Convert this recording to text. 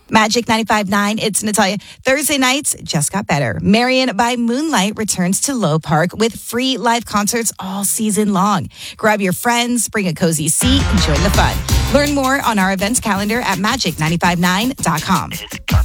Magic 95.9, it's Natalia. Thursday nights just got better. Marion by Moonlight returns to Low Park with free live concerts all season long. Grab your friends, bring a cozy seat, and join the fun. Learn more on our events calendar at magic959.com.